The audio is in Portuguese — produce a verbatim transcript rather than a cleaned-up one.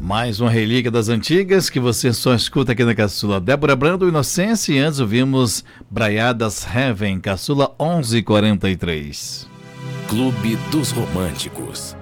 Mais uma relíquia das antigas que você só escuta aqui na Caçula. Débora Brando, Inocência, e antes ouvimos Braiadas Heaven, Caçula onze quarenta e três. Clube dos Românticos.